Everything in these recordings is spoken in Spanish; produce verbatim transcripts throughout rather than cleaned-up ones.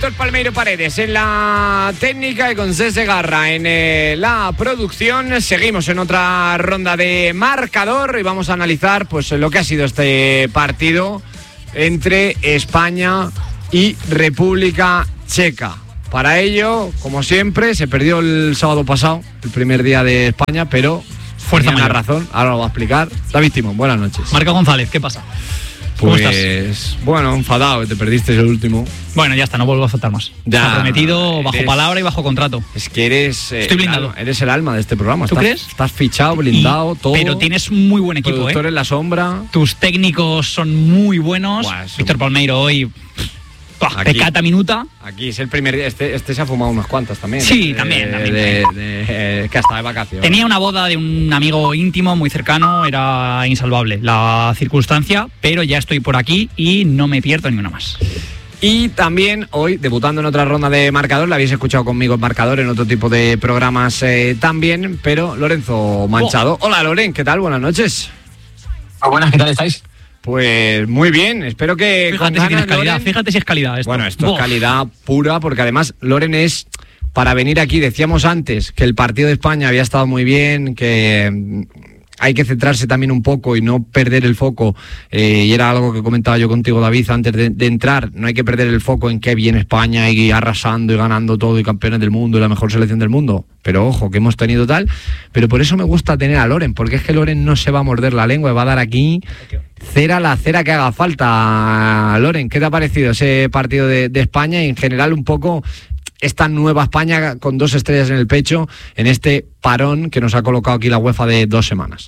Héctor Palmeiro Paredes en la técnica y con César Garra en eh, la producción. Seguimos en otra ronda de marcador y vamos a analizar pues lo que ha sido este partido entre España y República Checa. Para ello, como siempre, se perdió el sábado pasado, el primer día de España, pero fuerza tenía mayor. razón, ahora lo va a explicar David Timón. Buenas noches. Marco González, ¿qué pasa? ¿Cómo Pues, estás? bueno, enfadado, que te perdiste el último. Bueno, ya está, no vuelvo a faltar más. Ya, Está prometido, bajo eres- palabra y bajo contrato. Es que eres... eh, Estoy blindado. el alma- eres el alma de este programa. ¿Tú estás, crees? Estás fichado, blindado, Y- todo. Pero tienes muy buen equipo, Productor ¿eh? en la sombra. Tus técnicos son muy buenos. Buah, eso- Víctor Palmeiro hoy... Pah, Aquí. pecata minuta. Aquí es el primer día. Este, este se ha fumado unas cuantas también. Sí, De- también, también, de- también. de- eh, que hasta de vacaciones. Tenía una boda de un amigo íntimo muy cercano, era insalvable la circunstancia, pero ya estoy por aquí y no me pierdo ni una más. Y también hoy, debutando en otra ronda de marcador, la habéis escuchado conmigo en marcador en otro tipo de programas eh, también, pero Lorenzo Manchado. Oh. Hola Loren, ¿qué tal? Buenas noches. Ah, buenas, ¿qué tal estáis? Pues muy bien, espero que Fíjate con si tienes ganas, calidad, Loren. fíjate si es calidad esto. Bueno, esto Buah. es calidad pura, porque además Loren es, para venir aquí, decíamos antes que el partido de España había estado muy bien, que mm, hay que centrarse también un poco y no perder el foco, eh, y era algo que comentaba yo contigo, David, antes de, de entrar, no hay que perder el foco en qué bien España y arrasando y ganando todo y campeones del mundo y la mejor selección del mundo, pero ojo, que hemos tenido tal, pero por eso me gusta tener a Loren, porque es que Loren no se va a morder la lengua y va a dar aquí cera la cera que haga falta. Loren, ¿qué te ha parecido ese partido de, de España y en general un poco esta nueva España con dos estrellas en el pecho en este parón que nos ha colocado aquí la UEFA de dos semanas?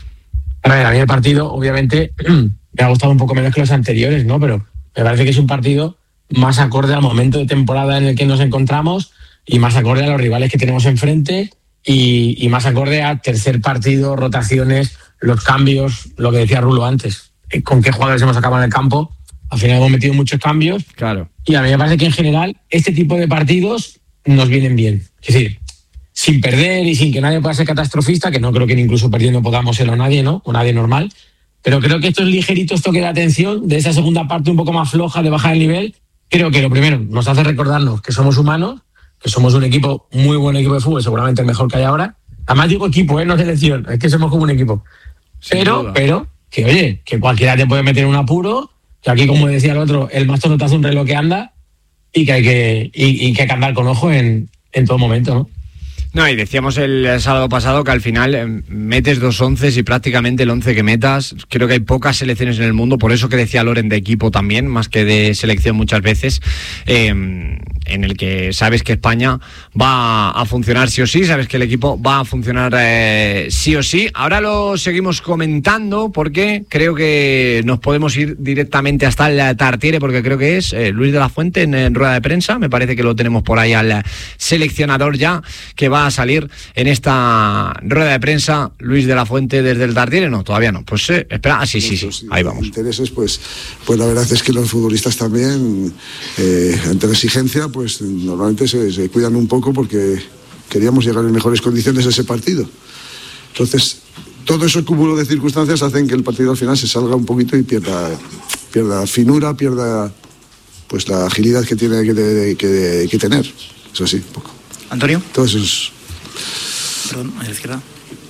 A ver, a mí el partido, obviamente, me ha gustado un poco menos que los anteriores, ¿no? Pero me parece que es un partido más acorde al momento de temporada en el que nos encontramos y más acorde a los rivales que tenemos enfrente y, y más acorde a tercer partido, rotaciones, los cambios, lo que decía Rulo antes, con qué jugadores hemos acabado en el campo. Al final hemos metido muchos cambios. Claro. Y a mí me parece que en general este tipo de partidos nos vienen bien. Es decir, sin perder y sin que nadie pueda ser catastrofista, que no creo que ni incluso perdiendo podamos serlo nadie, ¿no? O nadie normal. Pero creo que estos ligeritos toques de atención de esa segunda parte un poco más floja de bajar el nivel, creo que lo primero nos hace recordarnos que somos humanos, que somos un equipo, muy buen equipo de fútbol, seguramente el mejor que hay ahora. Además digo equipo, ¿eh? No selección, es que somos como un equipo. Sin Pero, duda. pero, que oye, que cualquiera te puede meter en un apuro, que aquí, como decía el otro, el macho no te hace un reloj que anda y que hay que, y, y que, hay que andar con ojo en, en todo momento, ¿no? No, y decíamos el sábado pasado que al final eh, metes dos onces y prácticamente el once que metas, creo que hay pocas selecciones en el mundo, por eso que decía Loren de equipo también, más que de selección muchas veces, eh, en el que sabes que España va a funcionar sí o sí, sabes que el equipo va a funcionar eh, sí o sí. Ahora lo seguimos comentando porque creo que nos podemos ir directamente hasta el Tartiere, porque creo que es eh, Luis de la Fuente en, en rueda de prensa, me parece que lo tenemos por ahí al seleccionador ya, que va a salir en esta rueda de prensa. Luis de la Fuente desde el Tartiere, no, todavía no, pues eh, espera, ah, sí, sí, sí, ahí vamos. Intereses, pues, pues la verdad es que los futbolistas también, eh, ante la exigencia, pues normalmente se, se cuidan un poco porque queríamos llegar en mejores condiciones a ese partido. Entonces, todo ese cúmulo de circunstancias hacen que el partido al final se salga un poquito y pierda, pierda finura, pierda pues la agilidad que tiene que, que, que tener. Eso sí, un poco. Antonio. Todos esos. Perdón, a la izquierda.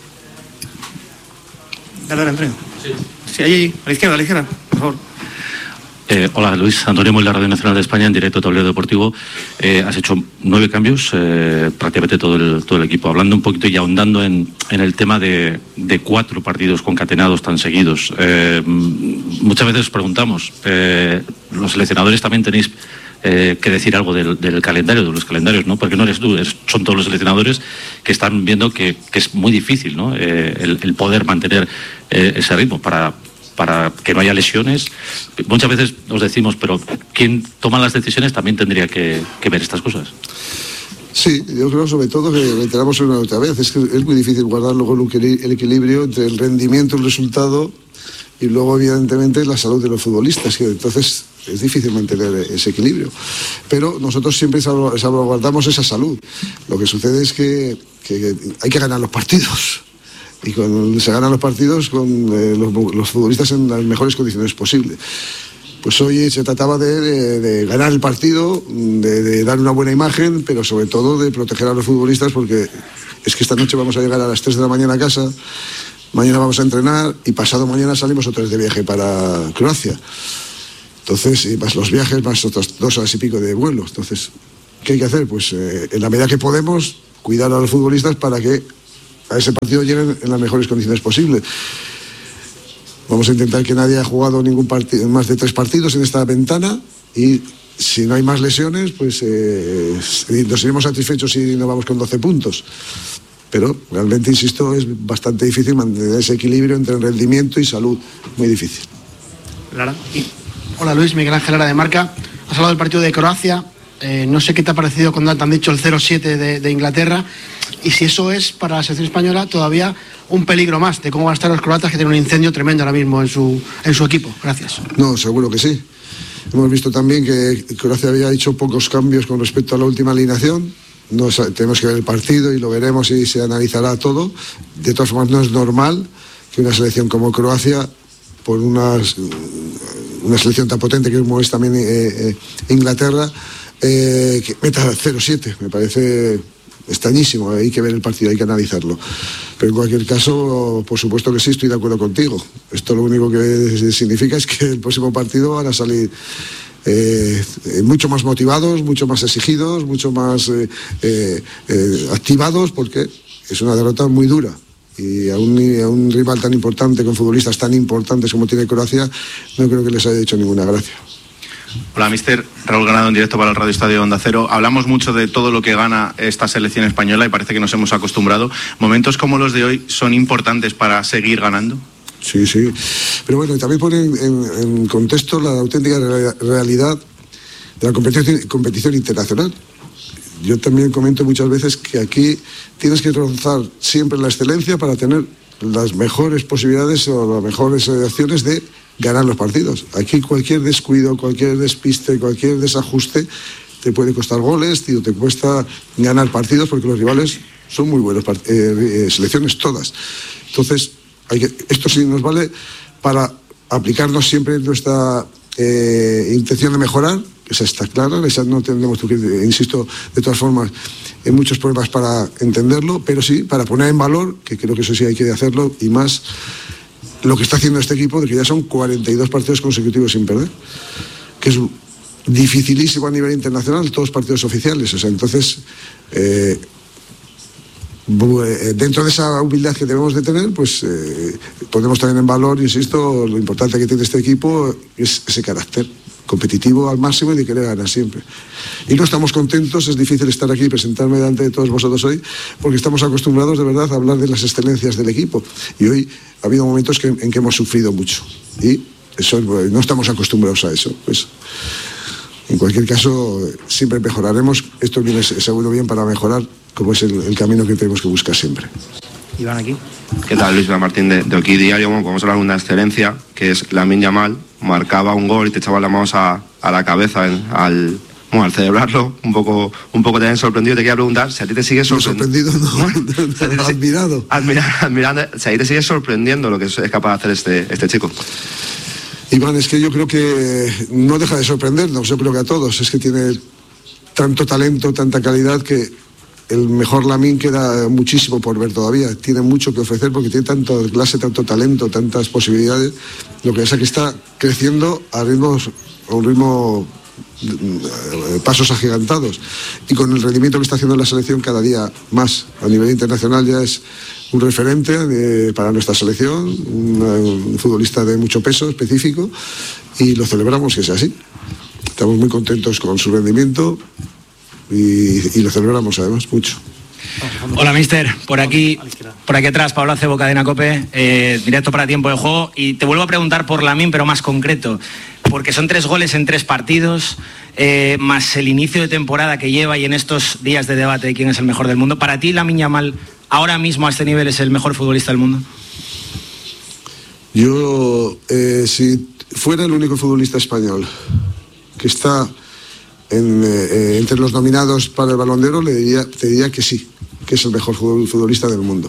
Dale, dale, Antonio. Sí. Sí, ahí, a la izquierda, a la izquierda, por favor. Eh, hola Luis, Antonio Muy, la Radio Nacional de España, en directo Tablero Deportivo. Eh, has hecho nueve cambios, eh, prácticamente todo el, todo el equipo. Hablando un poquito y ahondando en, en el tema de, de cuatro partidos concatenados tan seguidos. Eh, muchas veces os preguntamos, eh, los seleccionadores también tenéis eh, que decir algo del, del calendario, de los calendarios, ¿no? Porque no eres tú, eres, son todos los seleccionadores que están viendo que, que es muy difícil, ¿no? Eh, el, el poder mantener eh, ese ritmo para... para que no haya lesiones. Muchas veces nos decimos, pero quien toma las decisiones también tendría que, que ver estas cosas. Sí, yo creo sobre todo que reiteramos una otra vez, es que es muy difícil guardar luego el equilibrio entre el rendimiento, el resultado y luego evidentemente la salud de los futbolistas, que entonces es difícil mantener ese equilibrio. Pero nosotros siempre salvaguardamos esa salud. Lo que sucede es que, que hay que ganar los partidos. Y con, se ganan los partidos con eh, los, los futbolistas en las mejores condiciones posibles. Pues hoy se trataba de, de, de ganar el partido, de, de dar una buena imagen, pero sobre todo de proteger a los futbolistas, porque es que esta noche vamos a llegar a las tres de la mañana a casa, mañana vamos a entrenar y pasado mañana salimos otra vez de viaje para Croacia. Entonces, y más los viajes, más otras dos horas y pico de vuelo. Entonces, ¿qué hay que hacer? Pues eh, en la medida que podemos, cuidar a los futbolistas para que a ese partido lleguen en las mejores condiciones posibles. Vamos a intentar que nadie haya jugado ningún partido, más de tres partidos en esta ventana, y si no hay más lesiones, pues eh, nos iremos satisfechos si no vamos con doce puntos. Pero realmente, insisto, es bastante difícil mantener ese equilibrio entre rendimiento y salud. Muy difícil. Lara. Hola Luis, Miguel Ángel Lara de Marca. Has hablado del partido de Croacia. Eh, no sé qué te ha parecido cuando te han dicho el cero siete de, de Inglaterra, y si eso es para la selección española todavía un peligro más de cómo van a estar los croatas, que tienen un incendio tremendo ahora mismo en su, en su equipo. Gracias. No, seguro que sí. Hemos visto también que Croacia había hecho pocos cambios con respecto a la última alineación. No, tenemos que ver el partido y lo veremos y se analizará todo. De todas formas, no es normal que una selección como Croacia, por unas, una selección tan potente como es también eh, eh, Inglaterra, eh, que meta cero siete. Me parece extrañísimo. Hay que ver el partido, hay que analizarlo. Pero en cualquier caso, por supuesto que sí, estoy de acuerdo contigo. Esto lo único que significa es que el próximo partido van a salir eh, mucho más motivados, mucho más exigidos, mucho más eh, eh, eh, activados, porque es una derrota muy dura. Y a un, a un rival tan importante, con futbolistas tan importantes como tiene Croacia, no creo que les haya hecho ninguna gracia. Hola, mister Raúl Granado, en directo para el Radio Estadio Onda Cero. Hablamos mucho de todo lo que gana esta selección española y parece que nos hemos acostumbrado. ¿Momentos como los de hoy son importantes para seguir ganando? Sí, sí. Pero bueno, también pone en, en contexto la auténtica realidad de la competición, competición internacional. Yo también comento muchas veces que aquí tienes que rozar siempre la excelencia para tener las mejores posibilidades o las mejores acciones de ganar los partidos. Aquí cualquier descuido, cualquier despiste, cualquier desajuste te puede costar goles, tío, te cuesta ganar partidos, porque los rivales son muy buenos, eh, eh, selecciones todas. Entonces, hay que, esto sí nos vale para aplicarnos siempre nuestra eh, intención de mejorar. Esa está clara, esa no tendremos que, insisto, de todas formas, en muchos problemas para entenderlo, pero sí para poner en valor, que creo que eso sí hay que hacerlo, y más lo que está haciendo este equipo, de que ya son cuarenta y dos partidos consecutivos sin perder, que es dificilísimo a nivel internacional, todos partidos oficiales. O sea, entonces, eh, dentro de esa humildad que debemos de tener, pues eh, podemos tener en valor, insisto, lo importante que tiene este equipo es ese carácter competitivo al máximo y de querer ganar siempre. Y no estamos contentos, es difícil estar aquí y presentarme delante de todos vosotros hoy, porque estamos acostumbrados de verdad a hablar de las excelencias del equipo, y hoy ha habido momentos que, en que hemos sufrido mucho, y eso, no estamos acostumbrados a eso. Pues, en cualquier caso, siempre mejoraremos. Esto viene seguro bien para mejorar, como es el, el camino que tenemos que buscar siempre. Iván, aquí. ¿Qué tal? Luis Martín de, de Aquí Diario. Bueno, vamos a hablar de una excelencia, que es Lamine Yamal. Marcaba un gol y te echaba las manos a, a la cabeza en, al, bueno, al celebrarlo. Un poco, un poco también sorprendido. Te quería preguntar si a ti te sigue sorprendiendo. No, sorprendido, no. Bueno, admirado. Admira, admirando, si a ti te sigue sorprendiendo lo que es, es capaz de hacer este, este chico. Iván, es que yo creo que no deja de sorprendernos, yo creo que a todos. Es que tiene tanto talento, tanta calidad, que el mejor Lamine queda muchísimo por ver todavía. Tiene mucho que ofrecer porque tiene tanto clase, tanto talento, tantas posibilidades. Lo que pasa es que está creciendo a ritmos, a un ritmo, pasos agigantados. Y con el rendimiento que está haciendo la selección cada día más a nivel internacional, ya es un referente eh, para nuestra selección, un, un futbolista de mucho peso específico, y lo celebramos que sea así. Estamos muy contentos con su rendimiento. Y, y lo celebramos además mucho. Hola, mister, por aquí por aquí atrás, Pablo Acebo, Cadena COPE, eh, directo para Tiempo de Juego, y te vuelvo a preguntar por Lamine, pero más concreto, porque son tres goles en tres partidos, eh, más el inicio de temporada que lleva, y en estos días de debate de quién es el mejor del mundo. ¿Para ti Lamine Yamal ahora mismo a este nivel es el mejor futbolista del mundo? Yo, eh, si fuera el único futbolista español que está En, eh, entre los nominados para el Balón de Oro, le diría, te diría que sí, que es el mejor futbolista del mundo.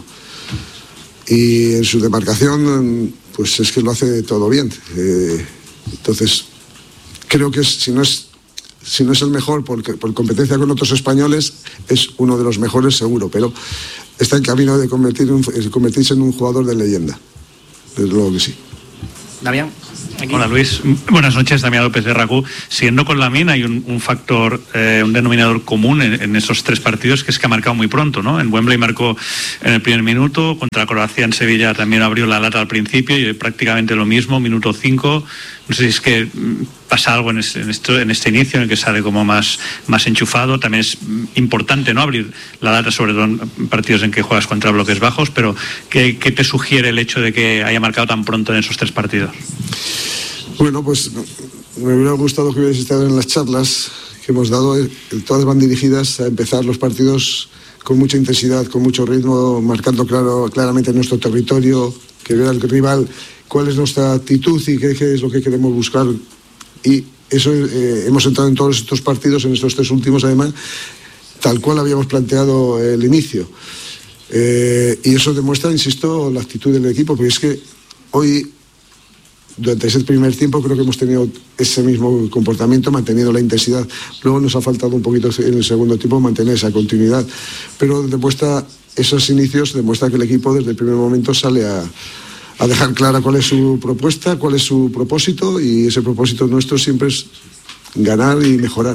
Y en su demarcación, pues es que lo hace todo bien. Eh, entonces, creo que es, si no es si no es el mejor por, por competencia con otros españoles, es uno de los mejores seguro, pero está en camino de convertir un, convertirse en un jugador de leyenda, desde luego que sí. Damián. Aquí. Hola Luis, buenas noches, Damián López de RACU. Siguiendo con Lamine, hay un, un factor, eh, un denominador común en, en esos tres partidos, que es que ha marcado muy pronto, ¿no? En Wembley marcó en el primer minuto, contra Croacia en Sevilla también abrió la lata al principio y prácticamente lo mismo, minuto cinco. No sé si es que pasa algo en este, en, esto, en este inicio en el que sale como más, más enchufado. También es importante, ¿no?, abrir la lata, sobre todo en partidos en que juegas contra bloques bajos, pero ¿qué, qué te sugiere el hecho de que haya marcado tan pronto en esos tres partidos? Bueno, pues me hubiera gustado que hubierais estado en las charlas que hemos dado. Todas van dirigidas a empezar los partidos con mucha intensidad, con mucho ritmo, marcando claro, claramente nuestro territorio, que vea el rival cuál es nuestra actitud y qué, qué es lo que queremos buscar. Y eso eh, hemos entrado en todos estos partidos, en estos tres últimos además, tal cual habíamos planteado el inicio. Eh, y eso demuestra, insisto, la actitud del equipo, porque es que hoy, durante ese primer tiempo, creo que hemos tenido ese mismo comportamiento, manteniendo la intensidad. Luego nos ha faltado un poquito en el segundo tiempo mantener esa continuidad. Pero demuestra, esos inicios demuestra que el equipo desde el primer momento sale a, a dejar clara cuál es su propuesta, cuál es su propósito, y ese propósito nuestro siempre es ganar y mejorar.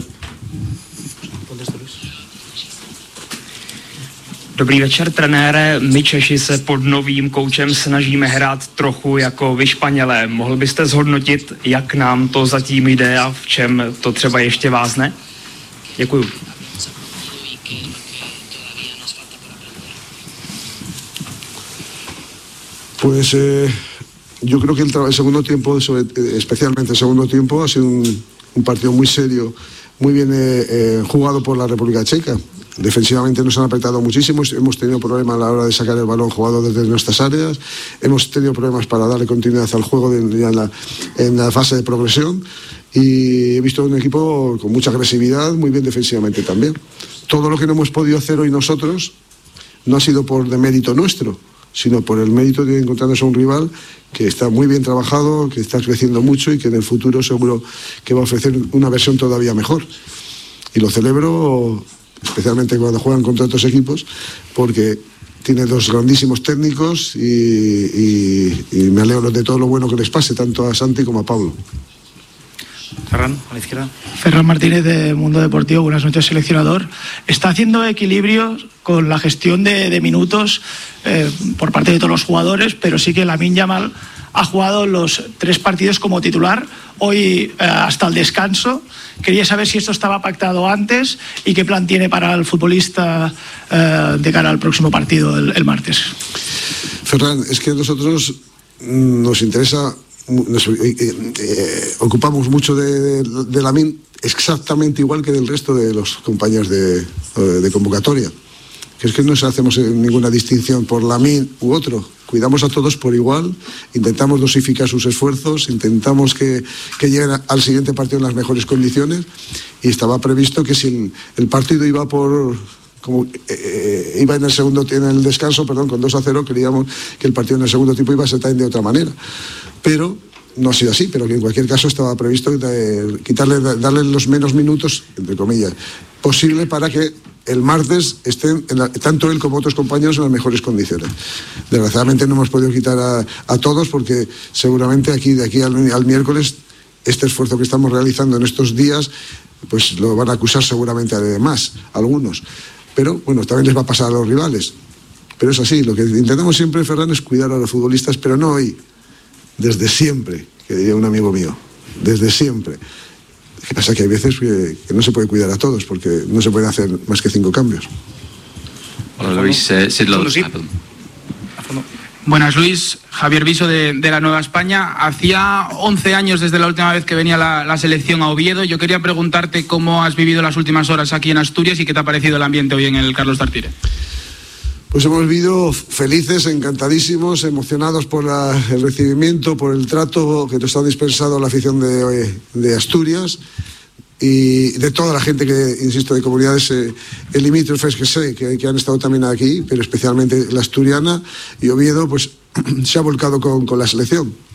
Dobrý večer, trenére. My Češi se pod novým koučem snažíme hrát trochu jako vy Španělé. Mohl byste zhodnotit, jak nám to zatím jde a v čem to třeba ještě vázne? Děkuju. Pues eh, yo creo que el, el segundo tiempo, sobre, especialmente el segundo tiempo, ha sido un, un partido muy serio, muy bien eh, eh, jugado por la República Checa. Defensivamente nos han apretado muchísimo, hemos tenido problemas a la hora de sacar el balón jugado desde nuestras áreas, hemos tenido problemas para darle continuidad al juego de, de, en, la, en la fase de progresión, y he visto un equipo con mucha agresividad, muy bien defensivamente también. Todo lo que no hemos podido hacer hoy nosotros no ha sido por demérito nuestro, sino por el mérito de encontrarnos a un rival que está muy bien trabajado, que está creciendo mucho y que en el futuro seguro que va a ofrecer una versión todavía mejor. Y lo celebro especialmente cuando juegan contra otros equipos, porque tiene dos grandísimos técnicos y, y, y me alegro de todo lo bueno que les pase, tanto a Santi como a Pablo. Ferran, a la izquierda. Ferran Martínez de Mundo Deportivo, buenas noches, seleccionador. Está haciendo equilibrio con la gestión de, de minutos eh, por parte de todos los jugadores, pero sí que Lamine Yamal ha jugado los tres partidos como titular, hoy eh, hasta el descanso. Quería saber si esto estaba pactado antes y qué plan tiene para el futbolista eh, de cara al próximo partido el, el martes. Ferran, es que a nosotros nos interesa, nos, eh, eh, ocupamos mucho de, de, de Lamine exactamente igual que del resto de los compañeros de, de convocatoria. Que es que no hacemos ninguna distinción por Lamine u otro. Cuidamos a todos por igual, intentamos dosificar sus esfuerzos, intentamos que, que lleguen al siguiente partido en las mejores condiciones, y estaba previsto que si el, el partido iba por como eh, iba en el segundo en el descanso, perdón, con dos a cero, creíamos que el partido en el segundo tiempo iba a ser también de otra manera. Pero no ha sido así, pero que en cualquier caso estaba previsto de, quitarle, darle los menos minutos, entre comillas, posible para que el martes estén en la, tanto él como otros compañeros en las mejores condiciones. Desgraciadamente no hemos podido quitar a, a todos, porque seguramente aquí de aquí al, al miércoles este esfuerzo que estamos realizando en estos días pues lo van a acusar seguramente además algunos, pero bueno, también les va a pasar a los rivales. Pero es así, lo que intentamos siempre, Ferran, es cuidar a los futbolistas, pero no hoy, desde siempre, que diría un amigo mío, desde siempre. Lo que pasa es que hay veces que, que no se puede cuidar a todos, porque no se pueden hacer más que cinco cambios. Hola Luis, eh, Sidlo. Buenas Luis, Javier Viso de, de la Nueva España. Hacía once años desde la última vez que venía la, la selección a Oviedo. Yo quería preguntarte cómo has vivido las últimas horas aquí en Asturias y qué te ha parecido el ambiente hoy en el Carlos Tartiere. Pues hemos vivido felices, encantadísimos, emocionados por la, el recibimiento, por el trato que nos ha dispensado la afición de, de Asturias y de toda la gente que, insisto, de comunidades eh, limítrofes que sé, que, que han estado también aquí, pero especialmente la asturiana, y Oviedo pues se ha volcado con, con la selección.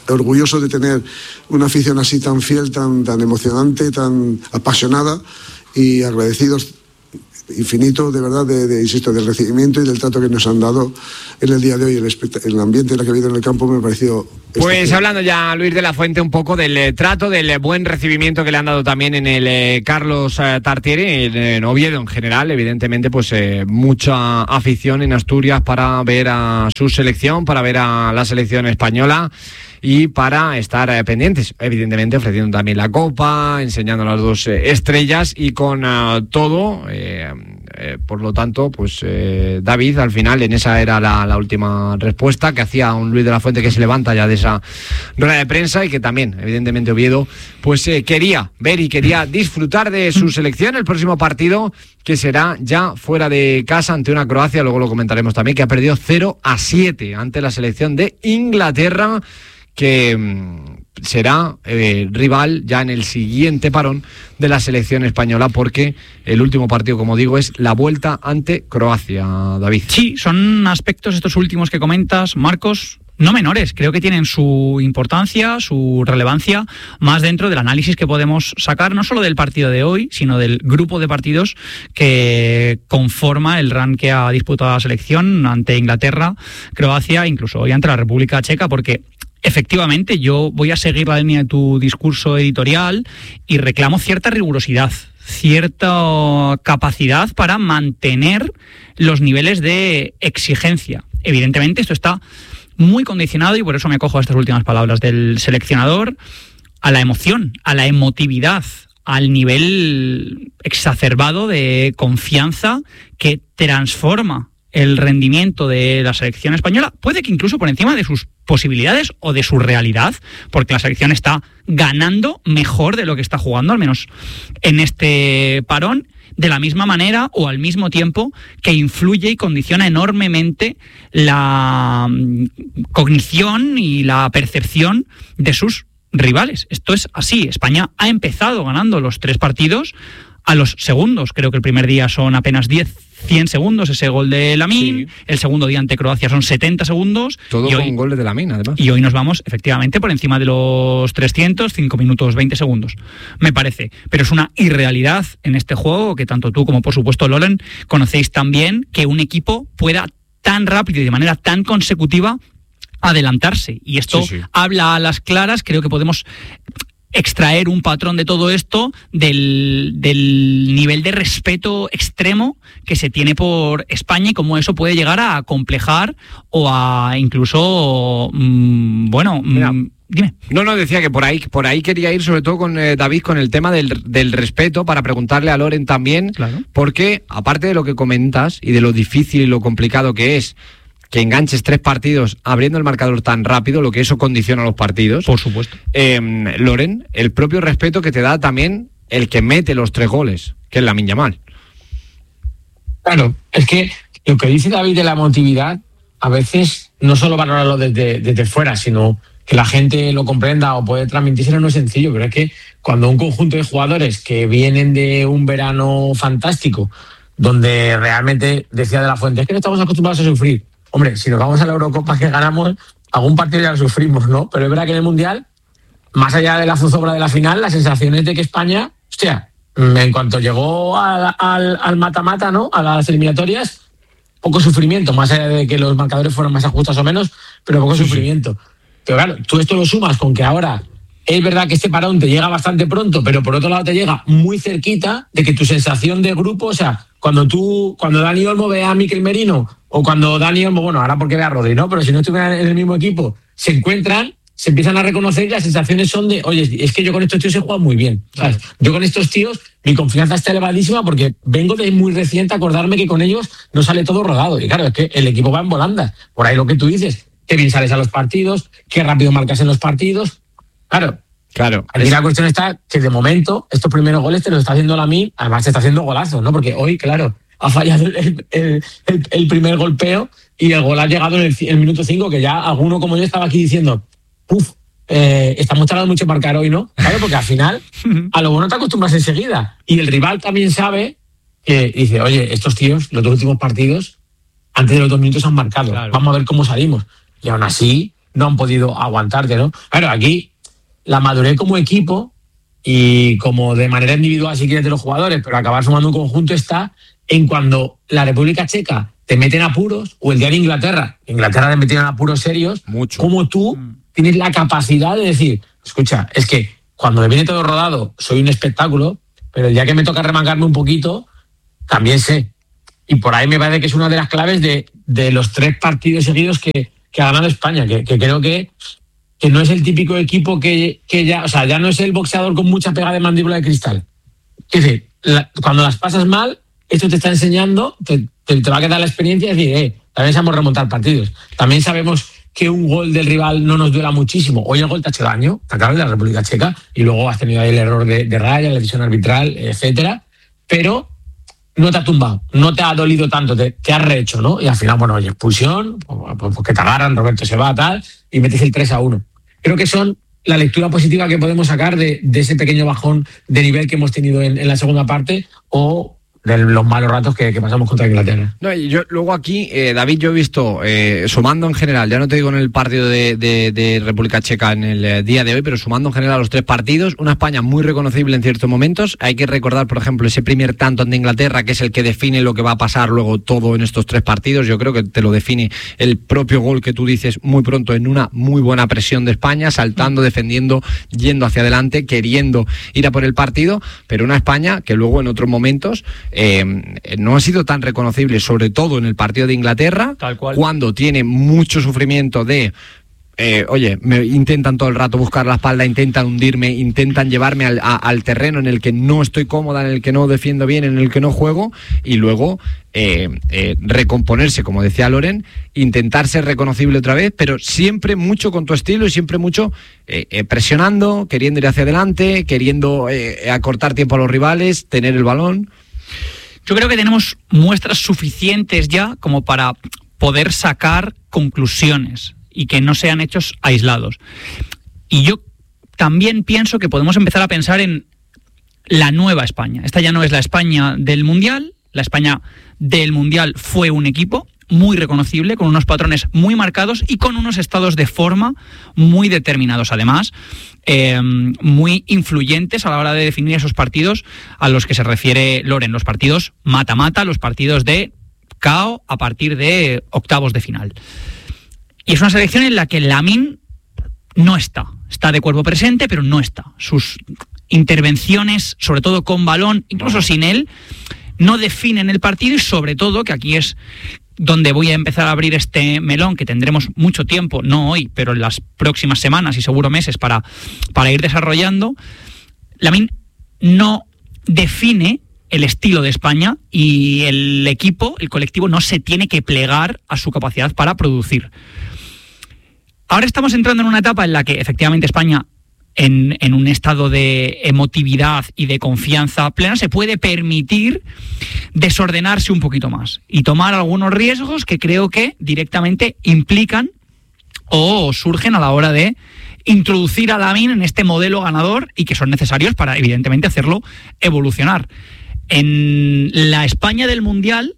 orgulloso de tener una afición así tan fiel, tan, tan emocionante, tan apasionada, y agradecidos infinito, de verdad, de, de, insisto, del recibimiento y del trato que nos han dado en el día de hoy. El, el ambiente en el que ha habido en el campo me ha parecido... Pues especial. hablando ya, Luis de la Fuente, un poco del eh, trato, del eh, buen recibimiento que le han dado también en el eh, Carlos eh, Tartiere, en, en Oviedo en general, evidentemente, pues eh, mucha afición en Asturias para ver a su selección, para ver a la selección española y para estar eh, pendientes, evidentemente ofreciendo también la copa, enseñando las dos eh, estrellas y con uh, todo, eh, eh, por lo tanto, pues eh, David, al final, en esa era la, la última respuesta que hacía un Luis de la Fuente que se levanta ya de esa rueda de prensa y que también, evidentemente, Oviedo, pues eh, quería ver y quería disfrutar de su selección. El próximo partido, que será ya fuera de casa ante una Croacia, luego lo comentaremos también, que ha perdido cero a siete ante la selección de Inglaterra, que mmm, será eh, rival ya en el siguiente parón de la selección española, porque el último partido, como digo, es la vuelta ante Croacia, David. Sí, son aspectos estos últimos que comentas, Marcos, no menores. Creo que tienen su importancia, su relevancia, más dentro del análisis que podemos sacar, no solo del partido de hoy, sino del grupo de partidos que conforma el run que ha disputado la selección ante Inglaterra, Croacia, incluso hoy ante la República Checa, porque efectivamente, yo voy a seguir la línea de tu discurso editorial y reclamo cierta rigurosidad, cierta capacidad para mantener los niveles de exigencia. Evidentemente, esto está muy condicionado, y por eso me acojo a estas últimas palabras del seleccionador, a la emoción, a la emotividad, al nivel exacerbado de confianza que transforma el rendimiento de la selección española, puede que incluso por encima de sus posibilidades o de su realidad, porque la selección está ganando mejor de lo que está jugando, al menos en este parón, de la misma manera o al mismo tiempo que influye y condiciona enormemente la cognición y la percepción de sus rivales. Esto es así. España ha empezado ganando los tres partidos a los segundos. Creo que el primer día son apenas diez, cien segundos ese gol de Lamine, sí. El segundo día ante Croacia son setenta segundos. Todo y hoy, con goles de Lamine, además. Y hoy nos vamos, efectivamente, por encima de los trescientos, cinco minutos veinte segundos, me parece. Pero es una irrealidad en este juego que tanto tú como, por supuesto, Loren, conocéis tan bien, que un equipo pueda tan rápido y de manera tan consecutiva adelantarse. Y esto sí, sí. habla a las claras. Creo que podemos extraer un patrón de todo esto del, del nivel de respeto extremo que se tiene por España y cómo eso puede llegar a acomplejar o a incluso, mmm, bueno, Mira, mmm, dime. No, no, decía que por ahí, por ahí quería ir sobre todo con eh, David, con el tema del, del respeto, para preguntarle a Loren también, claro. Porque aparte de lo que comentas y de lo difícil y lo complicado que es que enganches tres partidos abriendo el marcador tan rápido, lo que eso condiciona los partidos. Por supuesto. Eh, Loren, el propio respeto que te da también el que mete los tres goles, que es Lamine Yamal. Claro, es que lo que dice David de la emotividad, a veces no solo valorarlo desde, desde fuera, sino que la gente lo comprenda o puede transmitírselo, no es sencillo, pero es que cuando un conjunto de jugadores que vienen de un verano fantástico, donde realmente, decía de la Fuente, es que no estamos acostumbrados a sufrir. Hombre, si nos vamos a la Eurocopa que ganamos, algún partido ya lo sufrimos, ¿no? Pero es verdad que en el Mundial, más allá de la zozobra de la final, la sensación es de que España, hostia, en cuanto llegó al, al, al mata-mata, ¿no? A las eliminatorias, poco sufrimiento, más allá de que los marcadores fueran más ajustos o menos, pero poco sí, sufrimiento. Sí. Pero claro, tú esto lo sumas con que ahora es verdad que este parón te llega bastante pronto, pero por otro lado te llega muy cerquita de que tu sensación de grupo, o sea, cuando tú, cuando Dani Olmo ve a Mikel Merino, o cuando Dani Olmo, bueno, ahora porque ve a Rodri, ¿no? Pero si no estuvieran en el mismo equipo, se encuentran, se empiezan a reconocer y las sensaciones son de, oye, es que yo con estos tíos he jugado muy bien, ¿sabes? Yo con estos tíos, mi confianza está elevadísima porque vengo de muy reciente a acordarme que con ellos no sale todo rodado. Y claro, es que el equipo va en volandas. Por ahí lo que tú dices, qué bien sales a los partidos, qué rápido marcas en los partidos. Claro. Claro. Aquí la cuestión está que de momento estos primeros goles te los está haciendo Lamine, además te está haciendo golazos, ¿no? Porque hoy, claro, ha fallado el, el, el, el primer golpeo y el gol ha llegado en el, el minuto cinco, que ya alguno como yo estaba aquí diciendo, uff, eh, estamos tardando mucho en marcar hoy, ¿no? Claro, porque al final a lo bueno te acostumbras enseguida. Y el rival también sabe que dice, oye, estos tíos, los dos últimos partidos, antes de los dos minutos han marcado. Claro. Vamos a ver cómo salimos. Y aún así, no han podido aguantarte, ¿no? Claro, aquí la madurez como equipo y como de manera individual si quieres de los jugadores, pero acabar sumando un conjunto está en cuando la República Checa te mete en apuros, o el día de Inglaterra, Inglaterra te metió en apuros serios, mucho. Como tú tienes la capacidad de decir, escucha, es que cuando me viene todo rodado soy un espectáculo, pero el día que me toca remangarme un poquito, también sé. Y por ahí me parece que es una de las claves de, de los tres partidos seguidos que, que ha ganado España, que, que creo que, que no es el típico equipo que, que ya, o sea, ya no es el boxeador con mucha pega de mandíbula de cristal. Es decir, la, cuando las pasas mal, esto te está enseñando, te, te, te va a quedar la experiencia y decir, eh, también sabemos remontar partidos. También sabemos que un gol del rival no nos duela muchísimo. Hoy el gol te ha hecho daño, está claro, de la República Checa, y luego has tenido ahí el error de, de Raya, la decisión arbitral, etcétera, pero no te ha tumbado, no te ha dolido tanto, te, te has rehecho, ¿no? Y al final, bueno, oye, expulsión, pues, pues que te agarran, Roberto se va, tal, y metes el tres a uno. Creo que son la lectura positiva que podemos sacar de, de ese pequeño bajón de nivel que hemos tenido en, en la segunda parte, o de los malos ratos que, que pasamos contra Inglaterra. No, y yo luego aquí, eh, David, yo he visto, eh, sumando en general, ya no te digo en el partido de, de, de República Checa en el eh, día de hoy, pero sumando en general los tres partidos, una España muy reconocible en ciertos momentos. Hay que recordar, por ejemplo, ese primer tanto ante Inglaterra, que es el que define lo que va a pasar luego todo en estos tres partidos. Yo creo que te lo define el propio gol que tú dices muy pronto, en una muy buena presión de España, saltando, defendiendo, yendo hacia adelante, queriendo ir a por el partido, pero una España que luego en otros momentos Eh, no ha sido tan reconocible, sobre todo en el partido de Inglaterra, tal cual, cuando tiene mucho sufrimiento de eh, oye, me intentan todo el rato buscar la espalda, intentan hundirme, intentan llevarme al, a, al terreno en el que no estoy cómoda, en el que no defiendo bien, en el que no juego, y luego eh, eh, recomponerse, como decía Loren, intentar ser reconocible otra vez, pero siempre mucho con tu estilo y siempre mucho eh, eh, presionando, queriendo ir hacia adelante, queriendo eh, acortar tiempo a los rivales, tener el balón. Yo creo que tenemos muestras suficientes ya como para poder sacar conclusiones y que no sean hechos aislados. Y yo también pienso que podemos empezar a pensar en la nueva España. Esta ya no es la España del Mundial. La España del Mundial fue un equipo muy reconocible, con unos patrones muy marcados y con unos estados de forma muy determinados, además, eh, muy influyentes a la hora de definir esos partidos a los que se refiere Loren, los partidos mata-mata, los partidos de K O a partir de octavos de final. Y es una selección en la que Lamine no está, está de cuerpo presente, pero no está. Sus intervenciones, sobre todo con balón, incluso sin él, no definen el partido, y sobre todo, que aquí es donde voy a empezar a abrir este melón, que tendremos mucho tiempo, no hoy, pero en las próximas semanas y seguro meses para, para ir desarrollando, Lamine no define el estilo de España, y el equipo, el colectivo, no se tiene que plegar a su capacidad para producir. Ahora estamos entrando en una etapa en la que efectivamente España, En, en un estado de emotividad y de confianza plena, se puede permitir desordenarse un poquito más y tomar algunos riesgos que creo que directamente implican o surgen a la hora de introducir a Lamine en este modelo ganador, y que son necesarios para, evidentemente, hacerlo evolucionar. En la España del Mundial,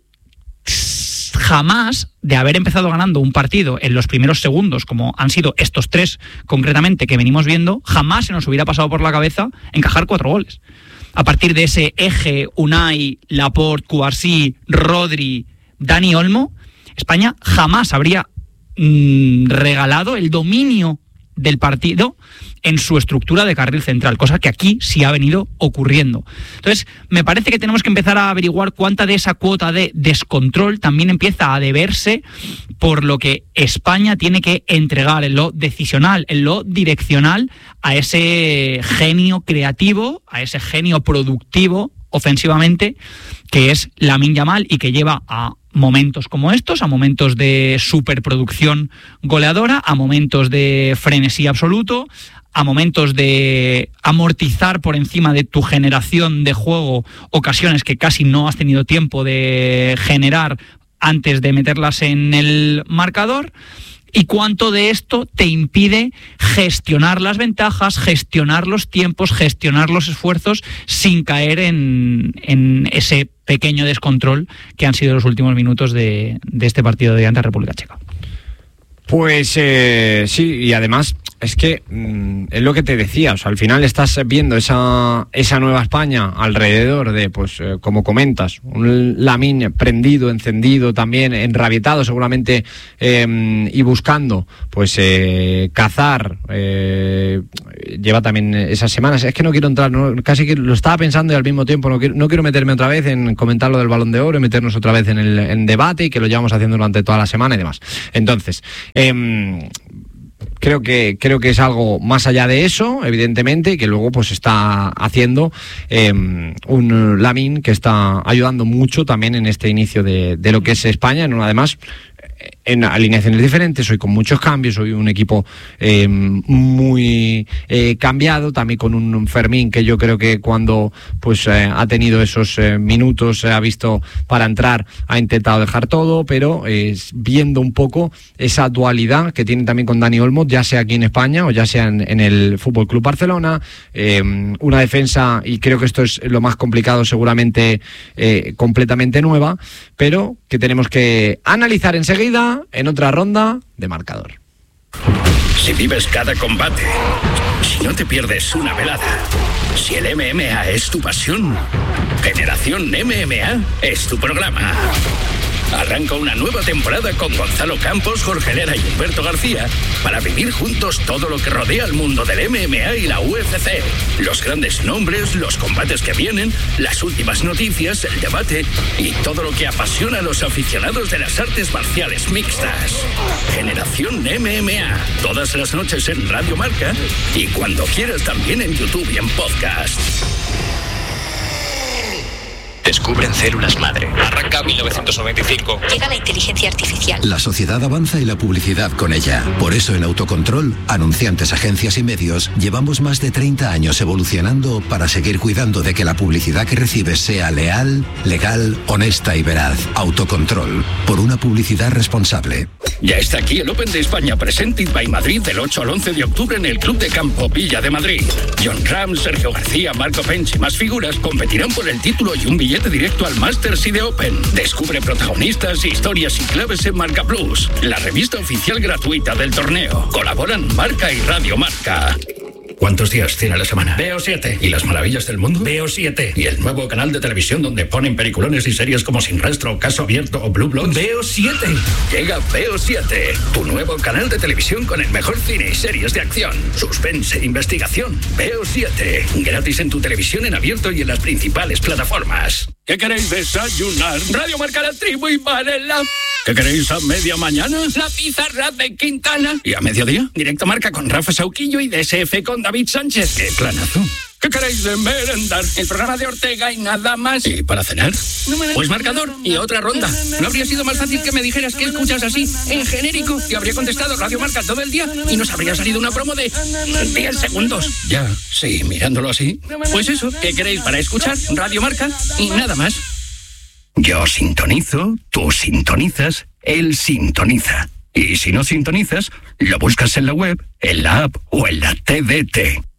jamás, de haber empezado ganando un partido en los primeros segundos, como han sido estos tres concretamente que venimos viendo, jamás se nos hubiera pasado por la cabeza encajar cuatro goles. A partir de ese eje Unai, Laporte, Cubarsí, Rodri, Dani Olmo, España jamás habría mmm, regalado el dominio del partido en su estructura de carril central, cosa que aquí sí ha venido ocurriendo. Entonces, me parece que tenemos que empezar a averiguar cuánta de esa cuota de descontrol también empieza a deberse por lo que España tiene que entregar en lo decisional, en lo direccional, a ese genio creativo, a ese genio productivo ofensivamente, que es Lamine Yamal, y que lleva a momentos como estos, a momentos de superproducción goleadora, a momentos de frenesí absoluto, a momentos de amortizar por encima de tu generación de juego ocasiones que casi no has tenido tiempo de generar antes de meterlas en el marcador. ¿Y cuánto de esto te impide gestionar las ventajas, gestionar los tiempos, gestionar los esfuerzos sin caer en, en ese pequeño descontrol que han sido los últimos minutos de, de este partido de ante República Checa? Pues eh, sí, y además es que mmm, es lo que te decía, o sea, al final estás viendo esa esa nueva España alrededor de, pues eh, como comentas, un Lamine prendido, encendido, también enrabietado seguramente, eh, y buscando pues eh, cazar, eh, lleva también esas semanas, es que no quiero entrar, no, casi que lo estaba pensando y al mismo tiempo no quiero, no quiero meterme otra vez en comentar lo del Balón de Oro y meternos otra vez en el en debate, y que lo llevamos haciendo durante toda la semana y demás. Entonces, eh, Creo que, creo que es algo más allá de eso, evidentemente, que luego pues está haciendo eh, un Lamine que está ayudando mucho también en este inicio de, de lo que es España, ¿no? Además, en alineaciones diferentes, hoy con muchos cambios, hoy un equipo eh, muy eh, cambiado, también con un Fermín que yo creo que cuando pues eh, ha tenido esos eh, minutos, se eh, ha visto para entrar, ha intentado dejar todo, pero eh, viendo un poco esa dualidad que tiene también con Dani Olmo, ya sea aquí en España o ya sea en, en el Fútbol Club Barcelona, eh, una defensa, y creo que esto es lo más complicado seguramente, eh, completamente nueva, pero que tenemos que analizar enseguida en otra ronda de marcador. Si vives cada combate, si no te pierdes una velada, si el M M A es tu pasión, Generación M M A es tu programa. Arranca una nueva temporada con Gonzalo Campos, Jorge Lera y Humberto García para vivir juntos todo lo que rodea al mundo del M M A y la U F C. Los grandes nombres, los combates que vienen, las últimas noticias, el debate y todo lo que apasiona a los aficionados de las artes marciales mixtas. Generación M M A, todas las noches en Radio Marca y cuando quieras también en YouTube y en podcast. Descubren células madre. Arranca mil novecientos noventa y cinco. Llega la inteligencia artificial. La sociedad avanza y la publicidad con ella. Por eso en Autocontrol, anunciantes, agencias y medios, llevamos más de treinta años evolucionando para seguir cuidando de que la publicidad que recibes sea leal, legal, honesta y veraz. Autocontrol, por una publicidad responsable. Ya está aquí el Open de España Presented by Madrid del ocho al once de octubre en el Club de Campo Villa de Madrid. John Ram, Sergio García, Marco Pench y más figuras competirán por el título y un billete directo al Masters y de Open. Descubre protagonistas, historias y claves en Marca Plus, la revista oficial gratuita del torneo. Colaboran Marca y Radio Marca. ¿Cuántos días tiene la semana? Veo siete. ¿Y las maravillas del mundo? Veo siete. ¿Y el nuevo canal de televisión donde ponen peliculones y series como Sin Rastro, Caso Abierto o Blue Bloods? Veo siete. Llega Veo siete, tu nuevo canal de televisión con el mejor cine y series de acción, suspense e investigación. Veo siete. Gratis en tu televisión en abierto y en las principales plataformas. ¿Qué queréis desayunar? Radio Marca, La Tribu y Varela. ¿Qué queréis a media mañana? La pizarra de Quintana. ¿Y a mediodía? Directo Marca con Rafa Sauquillo y D S F con David Sánchez. ¡Qué planazo! ¿Qué queréis de merendar? El programa de Ortega y nada más. ¿Y para cenar? Pues marcador y otra ronda. ¿No habría sido más fácil que me dijeras que escuchas así, en genérico? Te habría contestado Radio Marca todo el día y nos habría salido una promo de diez segundos. Ya, sí, mirándolo así. Pues eso, ¿qué queréis para escuchar? Radio Marca y nada más. Yo sintonizo, tú sintonizas, él sintoniza. Y si no sintonizas, lo buscas en la web, en la app o en la T D T.